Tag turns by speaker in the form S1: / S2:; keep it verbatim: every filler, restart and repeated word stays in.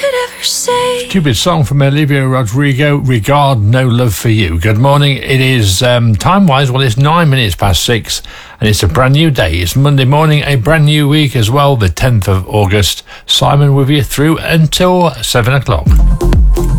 S1: ever say.
S2: Stupid song from Olivia Rodrigo, Regard No Love for You. Good morning. It is, um, time-wise, well, it's nine minutes past six, and it's a brand new day. It's Monday morning, a brand new week as well, the tenth of August. Simon with you through until seven o'clock.